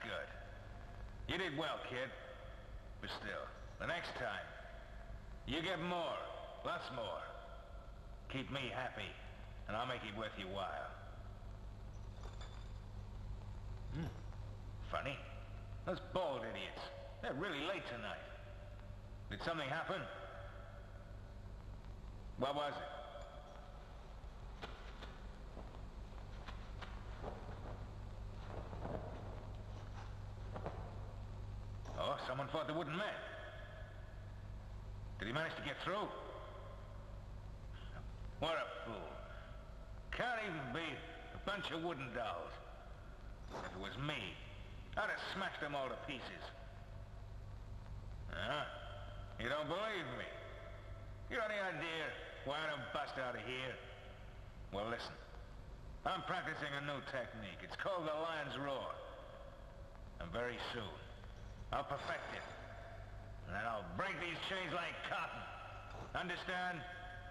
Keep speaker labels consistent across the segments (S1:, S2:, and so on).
S1: good. You did well, kid. But still, the next time, you get more, lots more. Keep me happy, and I'll make it worth your while. Funny. Those bald idiots. They're really late tonight. Did something happen? What was it? Oh, someone fought the wooden man. Did he manage to get through? What a fool. Can't even beat a bunch of wooden dolls. If it was me, I'd have smashed them all to pieces. Huh? You don't believe me? You got any idea why I don't bust out of here? Well, listen. I'm practicing a new technique. It's called the Lion's Roar. And very soon, I'll perfect it. And then I'll break these chains like cotton. Understand?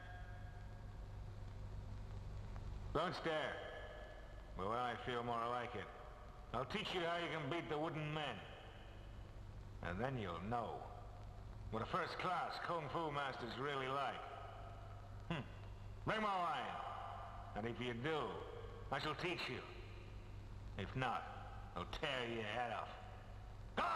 S1: Don't stare. But when I feel more like it, I'll teach you how you can beat the wooden men. And then you'll know what a first-class Kung Fu master's really like. Bring my line. And if you do, I shall teach you. If not, I'll tear your head off.